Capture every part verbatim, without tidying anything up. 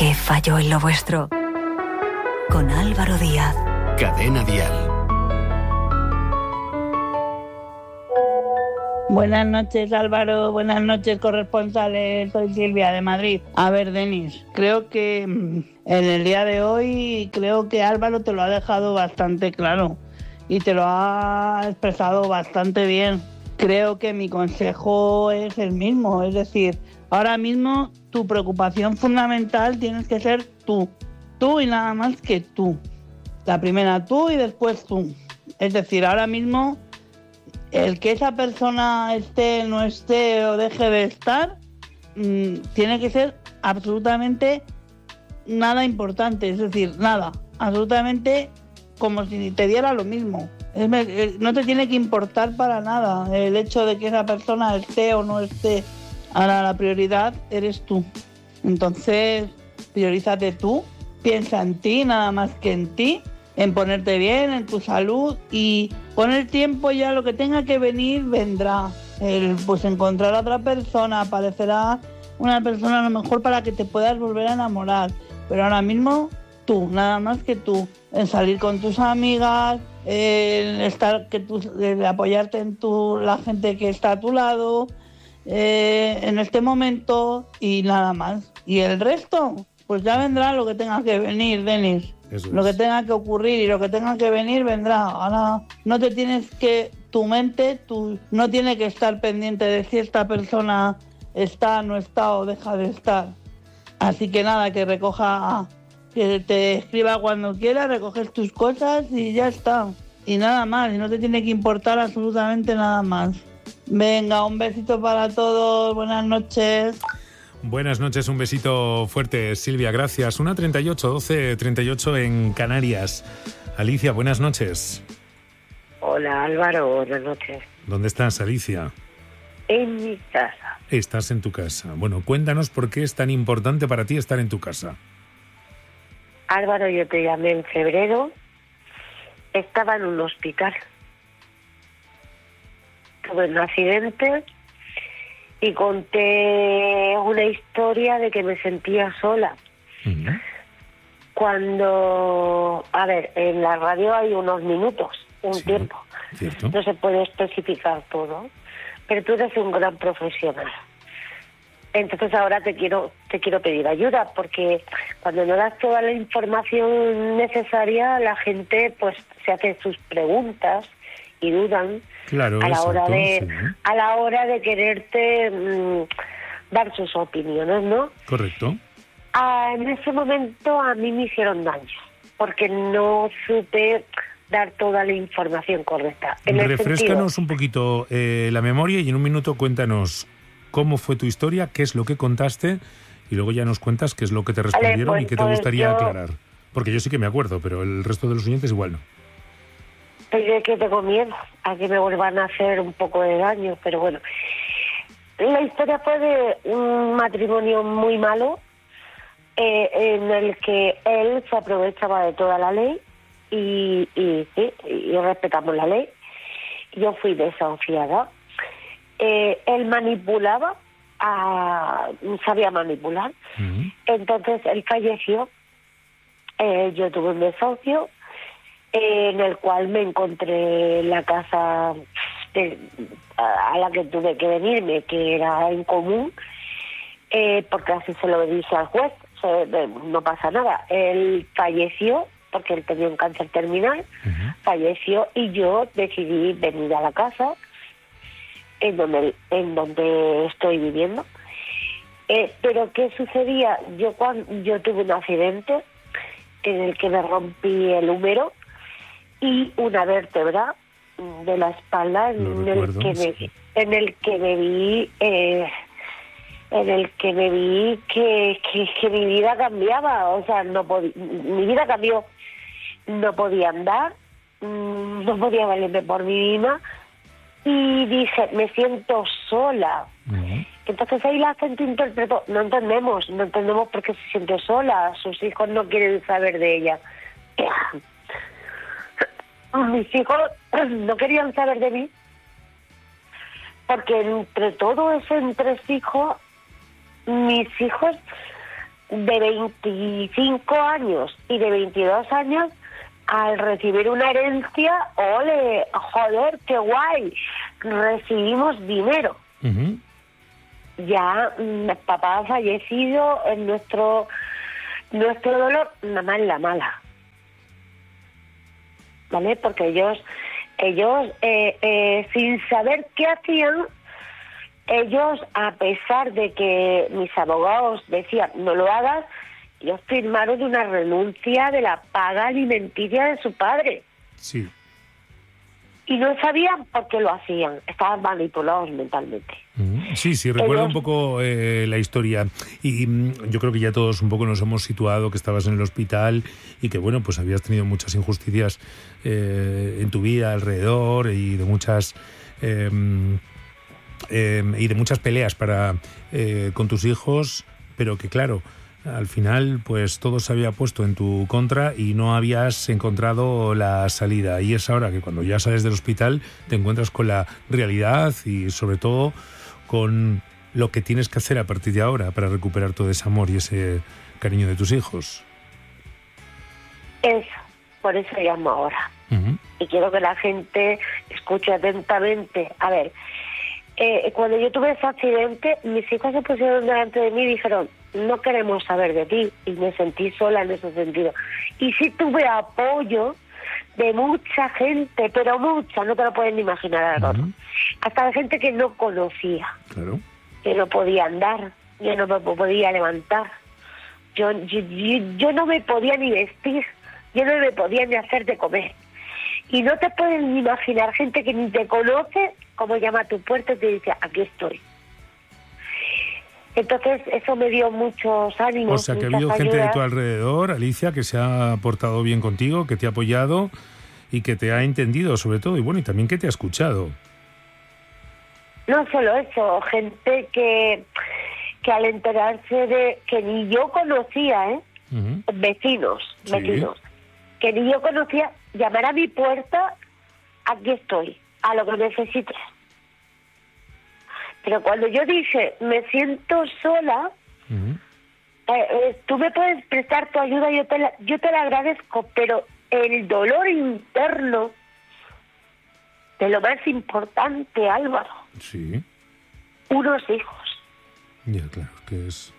que falló en lo vuestro. Con Álvaro Díaz. Cadena Dial. Buenas noches, Álvaro. Buenas noches, corresponsales. Soy Silvia, de Madrid. A ver, Denis, creo que en el día de hoy, creo que Álvaro te lo ha dejado bastante claro y te lo ha expresado bastante bien. Creo que mi consejo es el mismo, es decir, ahora mismo tu preocupación fundamental tienes que ser tú. Tú y nada más que tú. La primera tú y después tú. Es decir, ahora mismo el que esa persona esté, no esté o deje de estar, mmm, tiene que ser absolutamente nada importante, es decir, nada, absolutamente como si te diera lo mismo. Es, no te tiene que importar para nada el hecho de que esa persona esté o no esté. Ahora la prioridad eres tú. Entonces, priorízate tú, piensa en ti, nada más que en ti, en ponerte bien, en tu salud, y con el tiempo ya lo que tenga que venir vendrá. El, pues encontrar a otra persona, aparecerá una persona a lo mejor para que te puedas volver a enamorar, pero ahora mismo tú, nada más que tú, en salir con tus amigas, en estar, que tú, en apoyarte en tu, la gente que está a tu lado, eh, en este momento, y nada más. Y el resto, pues ya vendrá lo que tenga que venir, Denis. Eso es. Lo que tenga que ocurrir y lo que tenga que venir vendrá. Ahora no te tienes que, tu mente, tu, no tiene que estar pendiente de si esta persona está, no está o deja de estar. Así que nada, que recoja, que te escriba cuando quiera, recoges tus cosas y ya está. Y nada más, y no te tiene que importar absolutamente nada más. Venga, un besito para todos, buenas noches. Buenas noches, un besito fuerte, Silvia, gracias. una treinta y ocho, doce treinta y ocho en Canarias. Alicia, buenas noches. Hola, Álvaro, buenas noches. ¿Dónde estás, Alicia? En mi casa. Estás en tu casa. Bueno, cuéntanos por qué es tan importante para ti estar en tu casa. Álvaro, yo te llamé en febrero. Estaba en un hospital. Tuve un accidente y conté una historia de que me sentía sola. Uh-huh. Cuando, a ver, en la radio hay unos minutos, un sí, tiempo. ¿Cierto? No se puede especificar todo, pero tú eres un gran profesional. Entonces ahora te quiero te quiero pedir ayuda, porque cuando no das toda la información necesaria, la gente pues se hace sus preguntas y dudan. Claro, a la exacto, hora de sí. a la hora de quererte mmm, dar sus opiniones, ¿no? Correcto. Ah, en ese momento a mí me hicieron daño porque no supe dar toda la información correcta. En Refréscanos un poquito eh, la memoria y en un minuto cuéntanos cómo fue tu historia, qué es lo que contaste y luego ya nos cuentas qué es lo que te respondieron. Vale, pues, y qué te pues gustaría yo... aclarar. Porque yo sí que me acuerdo, pero el resto de los oyentes igual no. Yo que tengo miedo a que me vuelvan a hacer un poco de daño, pero bueno. La historia fue de un matrimonio muy malo, eh, en el que él se aprovechaba de toda la ley y, y, sí, y respetamos la ley. Yo fui desahuciada. Eh, él manipulaba, a, sabía manipular. Uh-huh. Entonces él falleció. Eh, yo tuve un desahucio, en el cual me encontré la casa de, a la que tuve que venirme, que era en común, eh, porque así se lo dije al juez, se, no pasa nada. Él falleció, porque él tenía un cáncer terminal, uh-huh. falleció, y yo decidí venir a la casa en donde, en donde estoy viviendo. Eh, pero ¿qué sucedía? Yo, cuando, yo tuve un accidente en el que me rompí el húmero y una vértebra de la espalda, en el, que me, en el que me vi eh, en el que me vi que, que, que mi vida cambiaba. O sea, no podía, mi vida cambió. No podía andar, no podía valerme por mí misma, y dije, me siento sola. Uh-huh. Entonces ahí la gente interpretó, no entendemos, no entendemos por qué se siente sola, sus hijos no quieren saber de ella. Mis hijos no querían saber de mí, porque entre todo ese entresijos, mis hijos de veinticinco años y de veintidós años, al recibir una herencia, ole, joder, qué guay, recibimos dinero. Uh-huh. Ya mm, papá ha fallecido, en nuestro nuestro dolor, nada más la mala, ¿vale? Porque ellos, ellos eh, eh, sin saber qué hacían, ellos, a pesar de que mis abogados decían no lo hagas, ellos firmaron una renuncia de la paga alimenticia de su padre. Sí. Y no sabían por qué lo hacían, estaban manipulados mentalmente. Sí, sí, recuerdo un poco eh, la historia y mm, yo creo que ya todos un poco nos hemos situado que estabas en el hospital y que, bueno, pues habías tenido muchas injusticias eh, en tu vida alrededor y de muchas eh, eh, y de muchas peleas para eh, con tus hijos, pero que, claro, al final pues todo se había puesto en tu contra y no habías encontrado la salida. Y es ahora que cuando ya sales del hospital te encuentras con la realidad y sobre todo con lo que tienes que hacer a partir de ahora para recuperar todo ese amor y ese cariño de tus hijos. Eso, por eso llamo ahora. Uh-huh. Y quiero que la gente escuche atentamente. A ver, eh, cuando yo tuve ese accidente, mis hijos se pusieron delante de mí y dijeron, no queremos saber de ti, y me sentí sola en ese sentido. Y sí tuve apoyo de mucha gente, pero mucha, no te lo pueden ni imaginar, Álvaro. Uh-huh. Hasta de gente que no conocía, claro, que no podía andar, yo no me podía levantar, yo, yo, yo, yo no me podía ni vestir, yo no me podía ni hacer de comer. Y no te pueden ni imaginar gente que ni te conoce, como llama a tu puerta y te dice, aquí estoy. Entonces eso me dio muchos ánimos. O sea, que ha habido gente de tu alrededor, Alicia, que se ha portado bien contigo, que te ha apoyado y que te ha entendido sobre todo, y bueno, y también que te ha escuchado. No solo eso, gente que, que al enterarse de que ni yo conocía, ¿eh? Uh-huh. Vecinos, sí. vecinos, que ni yo conocía, llamar a mi puerta, aquí estoy, a lo que necesites. Pero cuando yo dije, me siento sola, uh-huh. eh, eh, tú me puedes prestar tu ayuda, yo te la, yo te la agradezco, pero el dolor interno de lo más importante, Álvaro, sí, unos hijos. Ya, claro, que es...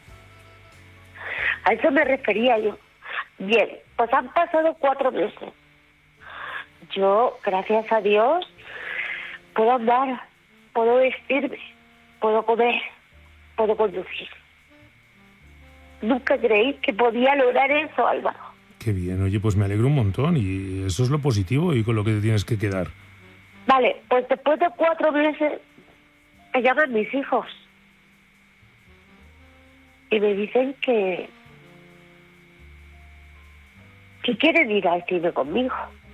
A eso me refería yo. Bien, pues han pasado cuatro meses. Yo, gracias a Dios, puedo andar, puedo vestirme, puedo comer, puedo conducir. Nunca creí que podía lograr eso, Álvaro. Qué bien, oye, pues me alegro un montón y eso es lo positivo y con lo que te tienes que quedar. Vale, pues después de cuatro meses me llaman mis hijos y me dicen que que quieren ir al cine conmigo.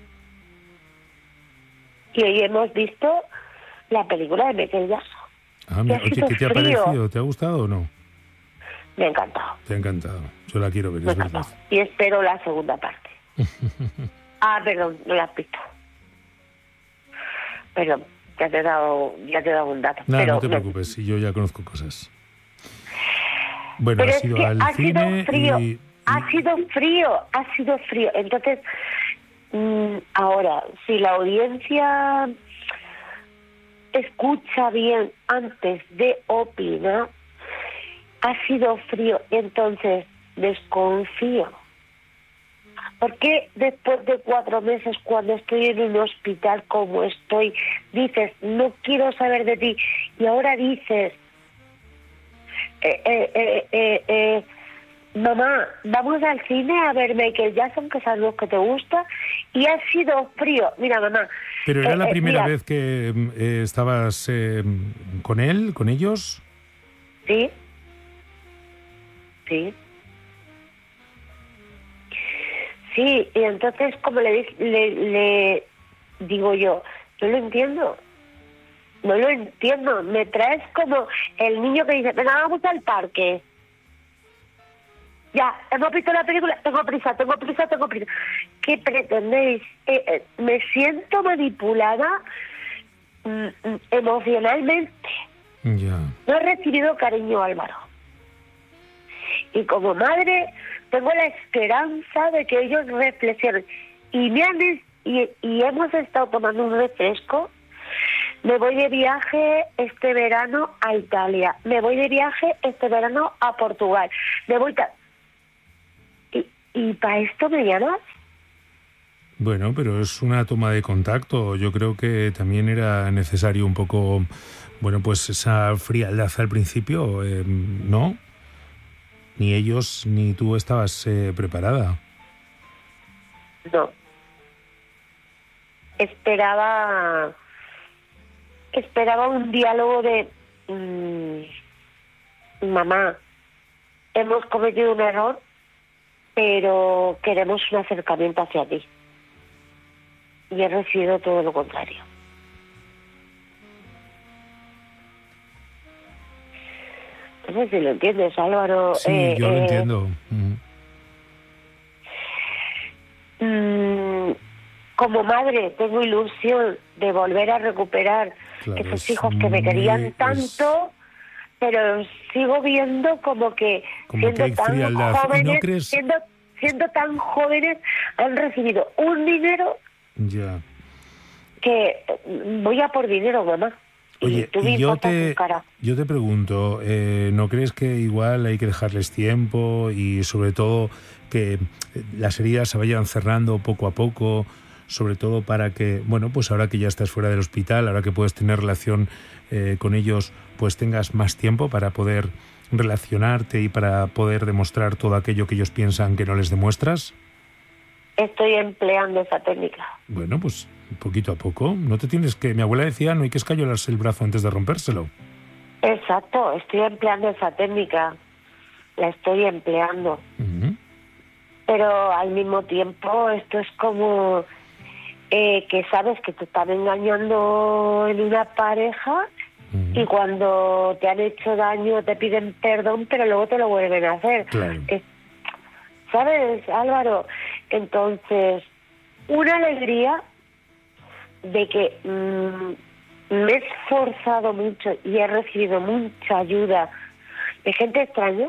Y hoy hemos visto la película de Michael Jackson. Ah, mira, oye, ¿qué te ha parecido? ¿Te ha gustado o no? Me ha encantado. Te ha encantado. Yo la quiero ver, Me es verdad. Y espero la segunda parte. ah, perdón, no la has visto. Perdón, ya te he dado, ya te he dado un dato. No, pero no te preocupes, si yo ya conozco cosas. Bueno, has ido al cine frío, y... Ha sido frío, ha sido frío. Entonces, mmm, ahora, si la audiencia escucha bien antes de opinar, ha sido frío, entonces desconfío. ¿Por qué después de cuatro meses, cuando estoy en un hospital como estoy, dices, no quiero saber de ti, y ahora dices, eh, eh, eh, eh, eh, mamá, vamos al cine a ver Michael Jackson, que sabemos que te gusta, y ha sido frío. Mira, mamá. ¿Pero era eh, la primera mira, vez que eh, estabas eh, con él, con ellos? Sí. Sí. Sí, y entonces, como le, le, le digo yo, no lo entiendo. No lo entiendo. Me traes como el niño que dice, venga, vamos al parque. Ya, hemos visto la película, tengo prisa, tengo prisa, tengo prisa. ¿Qué pretendéis? Eh, eh, me siento manipulada mm, mm, emocionalmente. Ya. No he recibido cariño, Álvaro. Y como madre tengo la esperanza de que ellos reflexionen. Y, me han, y, y hemos estado tomando un refresco. Me voy de viaje este verano a Italia. Me voy de viaje este verano a Portugal. Me voy... Ta- ¿Y, y para esto me llamas? Bueno, pero es una toma de contacto. Yo creo que también era necesario un poco, bueno, pues esa frialdad al principio, eh, ¿no? Ni ellos ni tú estabas eh, preparada. No. Esperaba... Esperaba un diálogo de... Mmm, mamá, hemos cometido un error, pero queremos un acercamiento hacia ti. Y he recibido todo lo contrario. No sé si lo entiendes, Álvaro. Sí, eh, yo lo eh, entiendo. Mm. Mm, como madre tengo ilusión de volver a recuperar Claro, esos es hijos que me muy- querían es- tanto, pero sigo viendo como que Como siendo que hay tan frialdad. ¿Y no jóvenes, crees- siendo, siendo tan jóvenes, han recibido un dinero Ya. que mm, voy a por dinero, mamá. Y Oye, tú y me yo importas te, tu cara. yo te pregunto, eh, ¿no crees que igual hay que dejarles tiempo y sobre todo que eh, las heridas se vayan cerrando poco a poco, sobre todo para que, bueno, pues ahora que ya estás fuera del hospital, ahora que puedes tener relación eh, con ellos, pues tengas más tiempo para poder relacionarte y para poder demostrar todo aquello que ellos piensan que no les demuestras? Estoy empleando esa técnica. Bueno, pues poquito a poco. No te tienes que... Mi abuela decía, no hay que escayolarse el brazo antes de rompérselo. Exacto, estoy empleando esa técnica. La estoy empleando. Ujú. Pero al mismo tiempo esto es como eh, que sabes que te están engañando en una pareja Ujú. y cuando te han hecho daño te piden perdón, pero luego te lo vuelven a hacer. Claro. Es- ¿Sabes, Álvaro? Entonces, una alegría de que mmm, me he esforzado mucho y he recibido mucha ayuda de gente extraña,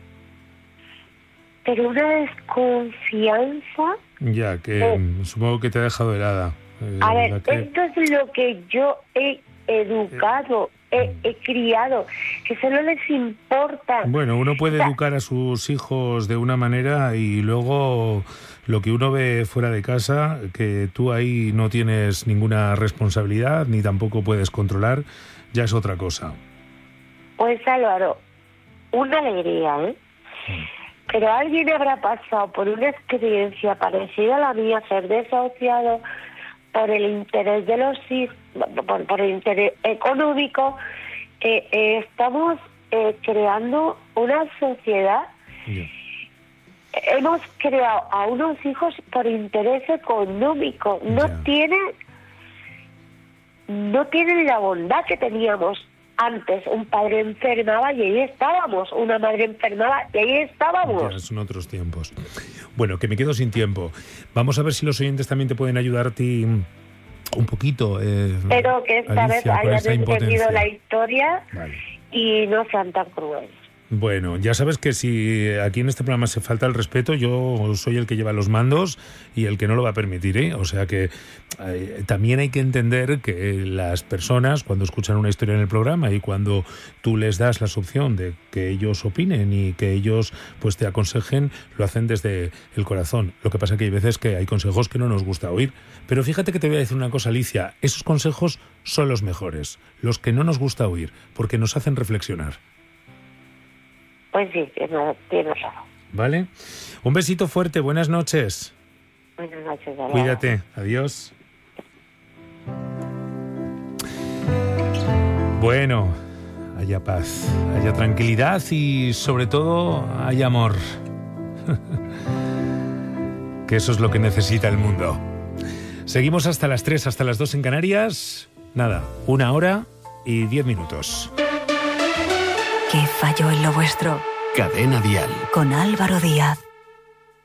pero una desconfianza. Ya, que Eh. mm, supongo que te ha dejado helada. Eh, A ver, la que- esto es lo que yo he educado, he, he criado, que solo les importa. Bueno, uno puede O sea, educar a sus hijos de una manera y luego lo que uno ve fuera de casa, que tú ahí no tienes ninguna responsabilidad ni tampoco puedes controlar, ya es otra cosa. Pues Álvaro, una alegría, ¿eh? Pero alguien habrá pasado por una experiencia parecida a la mía, ser desahuciado por el interés de los hijos, por, por el interés económico. Eh, eh, estamos eh, creando una sociedad. Ya. Hemos creado a unos hijos por interés económico. No Ya. tienen, no tienen la bondad que teníamos antes. Un padre enfermaba y ahí estábamos. Una madre enfermaba y ahí estábamos. Ya, son otros tiempos. Bueno, que me quedo sin tiempo. Vamos a ver si los oyentes también te pueden ayudar a ti un poquito. Eh, Espero que esta vez Alicia, con hayan esa entendido impotencia. la historia Vale. y no sean tan crueles. Bueno, ya sabes que si aquí en este programa se falta el respeto, yo soy el que lleva los mandos y el que no lo va a permitir, ¿eh? O sea que eh, también hay que entender que las personas, cuando escuchan una historia en el programa y cuando tú les das la opción de que ellos opinen y que ellos pues te aconsejen, lo hacen desde el corazón. Lo que pasa que hay veces que hay consejos que no nos gusta oír. Pero fíjate que te voy a decir una cosa, Alicia, esos consejos son los mejores, los que no nos gusta oír, porque nos hacen reflexionar. Pues sí, tienes, tienes razón. ¿Vale? Un besito fuerte, buenas noches. Buenas noches, Álvaro. Cuídate, adiós. Bueno, haya paz, haya tranquilidad y sobre todo haya amor. Que eso es lo que necesita el mundo. Seguimos hasta las tres, hasta las dos en Canarias. Nada, una hora y diez minutos. ¿Qué falló en lo vuestro? Cadena Dial. Con Álvaro Díaz.